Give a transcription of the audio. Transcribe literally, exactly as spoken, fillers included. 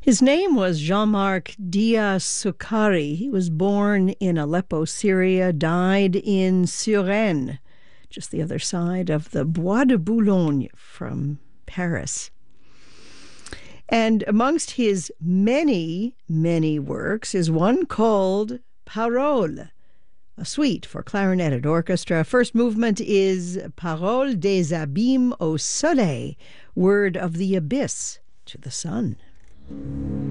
His name was Jean-Marc Diaz-Sukari. He was born in Aleppo, Syria, died in Suresnes, just the other side of the Bois de Boulogne from Paris. And amongst his many, many works is one called Paroles, a suite for clarinet and orchestra. First movement is Paroles des abîmes au soleil, word of the abyss to the sun.